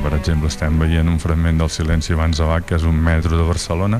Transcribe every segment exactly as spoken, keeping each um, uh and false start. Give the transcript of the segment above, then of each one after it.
per exemple, estem veient un fragment del Silenci abans de Bach, que és un metro de Barcelona,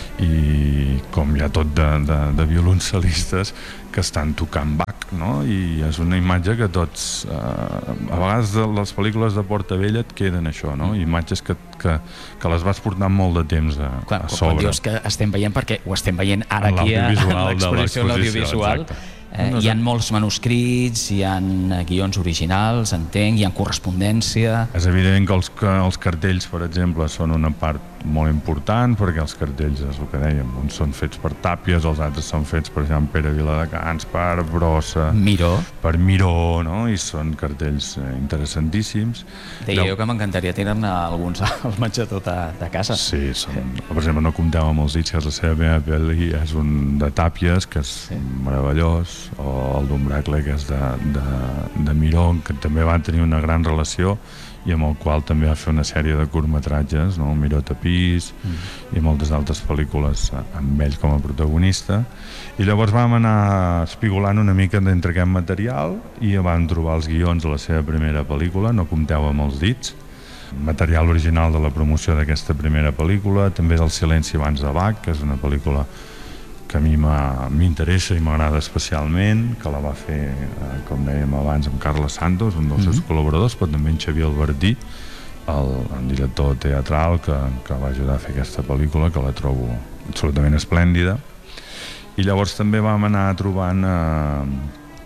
i com hi ha tot de, de, de violoncelistes que estan tocant Bach, no? I és una imatge que tots, eh, a vegades les pel·lícules de Portavella et queden això, no? Imatges que, que, que les vas portant molt de temps a, Clar, a sobre. Quan dius que estem veient, perquè ho estem veient ara En aquí a l'exposició, de l'audiovisual, eh, no sé. hi ha molts manuscrits, hi ha guions originals, entenc, hi ha correspondència... És evident que els, que els cartells, per exemple, són una part molt important, perquè els cartells, és el que dèiem, uns són fets per Tàpies, els altres són fets per Jean Pere Viladecans, per Brossa, Miró. per Miró, no? I són cartells interessantíssims. Deia jo que m'encantaria tenir-ne alguns al menjador de, de casa. Sí, són, per exemple, No compteu amb els dits, que és la seva primera pel·li, és un de Tàpies, que és sí. meravellós, o el d'Umbracle, que és de, de, de Miró, que també van tenir una gran relació, i amb el qual també va fer una sèrie de curtmetratges, no? Miró Tapís, mm. i moltes altres pel·lícules amb ell com a protagonista. I llavors vam anar espigolant una mica d'entre aquest material i vam trobar els guions de la seva primera pel·lícula, No compteu amb els dits, material original de la promoció d'aquesta primera pel·lícula, també del Silenci abans de Bach, que és una pel·lícula que a mi m'interessa i m'agrada especialment, que la va fer, eh, com dèiem abans, amb Carles Santos, un dels seus mm-hmm. col·laboradors, però també en Xavier Albertí, el, el director teatral que, que va ajudar a fer aquesta pel·lícula, que la trobo absolutament esplèndida. I llavors també vam anar trobant eh,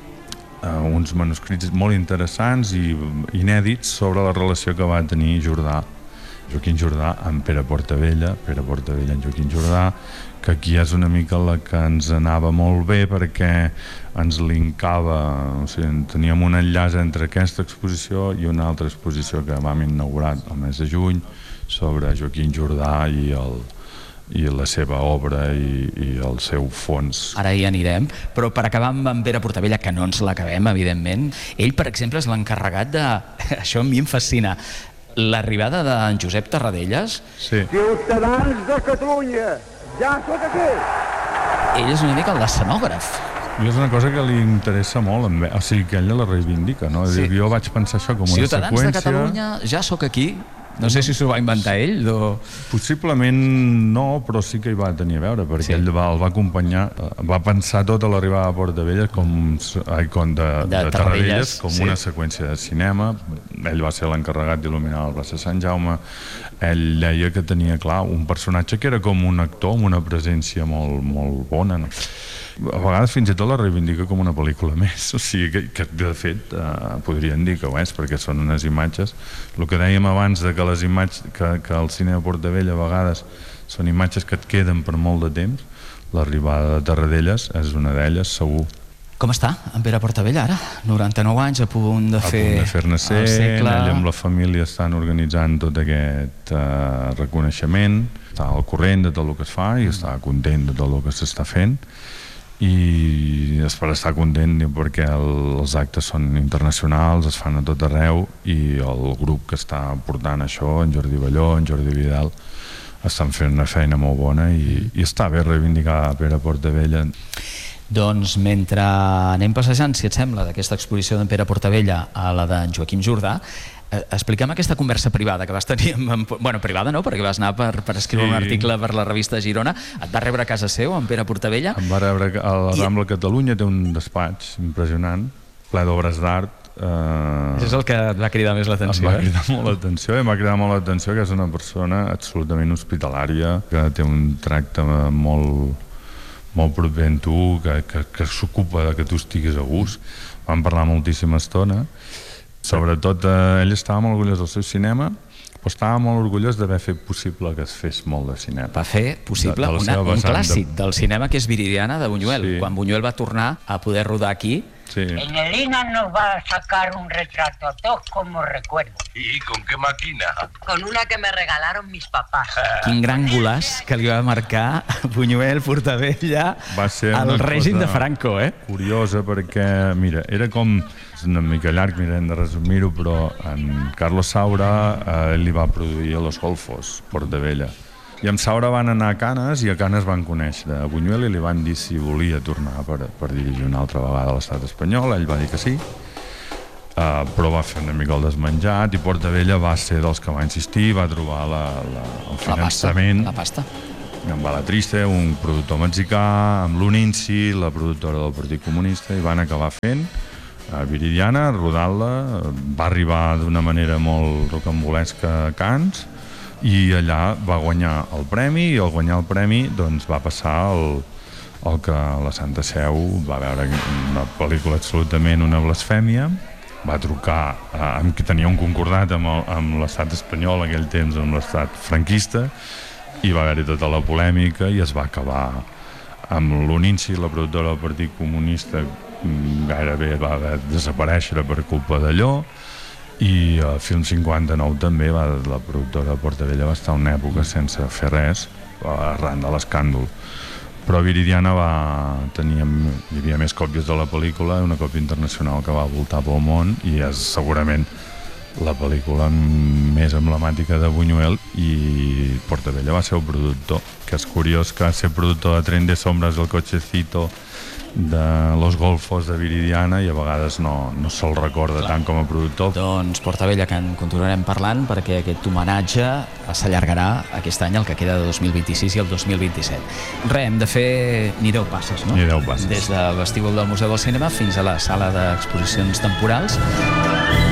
eh, uns manuscrits molt interessants i inèdits sobre la relació que va tenir Jordà, Joaquim Jordà, amb Pere Portavella, Pere Portavella en Joaquim Jordà, que aquí és una mica la que ens anava molt bé perquè ens linkava, o sigui, teníem un enllaç entre aquesta exposició i una altra exposició que vam inaugurar el mes de juny sobre Joaquim Jordà i, el, i la seva obra i, i el seu fons. Ara hi anirem, però per acabar amb en Pere Portavella, que no ens l'acabem, evidentment, ell, per exemple, és l'encarregat de... Això a mi em fascina. L'arribada d'en Josep Tarradellas... Sí. Ciutadans de Catalunya, ja sóc aquí! Ell és una mica l'escenògraf. I és una cosa que li interessa molt, o sigui, que ell la reivindica, no? Sí. Jo vaig pensar això com una Ciutadans seqüència... Ciutadans de Catalunya, ja sóc aquí. No sé si s'ho va inventar ell o... Possiblement no, però sí que hi va tenir a veure, perquè sí. ell va, el va acompanyar, va pensar tota l'arribada a Portavella com, ai, com de, de, de Tarradellas, com sí. una seqüència de cinema. Ell va ser l'encarregat d'il·luminar la plaça Sant Jaume. Ell deia que tenia clar un personatge que era com un actor amb una presència molt, molt bona, no? A vegades fins i tot la reivindica com una pel·lícula més, o sigui que, que de fet eh, podrien dir que ho és, perquè són unes imatges, el que dèiem abans de que les imatges, que, que el cine de Portavella a vegades són imatges que et queden per molt de temps, l'arribada de Tarradellas és una d'elles, segur. Com està en Pere Portavella ara? noranta-nou anys, a punt de fer... A punt de fer-ne cent, segle... ell amb la família estan organitzant tot aquest uh, reconeixement, està al corrent de tot el que es fa i està content de tot el que s'està fent, i és per estar content perquè el, els actes són internacionals, es fan a tot arreu, i el grup que està portant això, en Jordi Balló, en Jordi Vidal, estan fent una feina molt bona i, i està bé reivindicar Pere Portavella. Doncs mentre anem passejant, si et sembla, d'aquesta exposició d'en Pere Portavella a la d'en Joaquim Jordà, eh, explica'm aquesta conversa privada que vas tenir amb... Bueno, privada no, perquè vas anar per, per escriure sí. un article per la revista Girona. Et va rebre a casa seu, en Pere Portavella? Em va rebre a la Rambla I... Catalunya, té un despatx impressionant, ple d'obres d'art. Uh, Això és el que et va cridar més l'atenció. Em va cridar eh? molt l'atenció, em va cridar molt l'atenció que és una persona absolutament hospitalària, que té un tracte molt, molt proper en tu, que, que, que s'ocupa de que tu estiguis a gust. Vam parlar moltíssima estona. Sobretot, eh, ell estava molt orgullós del seu cinema, però estava molt orgullós d'haver fet possible que es fes molt de cinema. Va fer possible de, de una, un clàssic de... del cinema, que és Viridiana, de Buñuel. Sí. Quan Buñuel va tornar a poder rodar aquí... Sí. En el I N A nos va a sacar un retrato a todos como recuerdo. ¿Y con qué máquina? Con una que me regalaron mis papás. Quin gran golaç que li va marcar Buñuel, Portavella, al règim de Franco, eh? Curiosa, perquè, mira, era com... És una mica llarg, mira, hem de resumir-ho, però en Carlos Saura eh, li va produir a Los Golfos, Portavella. I amb Saura van anar a Canes i a Canes van conèixer a Buñuel i li van dir si volia tornar per, per dirigir una altra vegada a l'estat espanyol. Ell va dir que sí. Uh, però va fer una mica el desmenjat i Portavella va ser dels que va insistir, va trobar la, la, el finançament la pasta, la pasta. amb Balatriste, un productor mexicà, amb l'Uninci, la productora del Partit Comunista, i van acabar fent uh, Viridiana, rodant-la. Va arribar d'una manera molt rocambolesca a Cannes i allà va guanyar el premi, i al guanyar el premi doncs, va passar el, el que la Santa Seu va veure una pel·lícula absolutament una blasfèmia. Va trucar, eh, amb qui tenia un concordat amb, el, amb l'estat espanyol en aquell temps, amb l'estat franquista, i va haver-hi tota la polèmica i es va acabar amb l'Uninci, la productora del Partit Comunista, gairebé va haver de desaparèixer per culpa d'allò, i a Film cinquanta-nou també va, la productora de Portavella va estar una època sense fer res arran de l'escàndol. Però Viridiana va tenir, hi havia més còpies de la pel·lícula, una còpia internacional que va voltar pel món, i és segurament la pel·lícula més emblemàtica de Buñuel, i Portavella va ser el productor, que és curiós que ser productor de Tren de Sombras, El Cochecito, de Los Golfos de Viridiana, i a vegades no, no se'l recorda tant com a productor. Doncs Portavella, que en continuarem parlant, perquè aquest homenatge s'allargarà aquest any, el que queda de dos mil vint-i-sis i el dos mil vint-i-set. Re, hem de fer ni deu passes, no? Ni deu passes. Des del vestíbul del Museu del Cinema fins a la sala d'exposicions temporals.